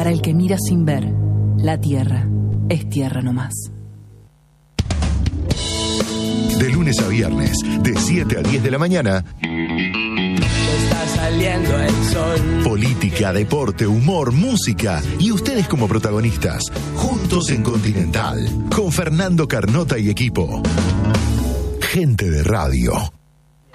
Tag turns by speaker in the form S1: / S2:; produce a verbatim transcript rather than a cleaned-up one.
S1: Para el que mira sin ver, la tierra es tierra nomás.
S2: De lunes a viernes, de siete a diez de la mañana.
S3: Está saliendo el sol.
S2: Política, deporte, humor, música y ustedes como protagonistas. Juntos en Continental. Con Fernando Carnota y equipo. Gente de radio.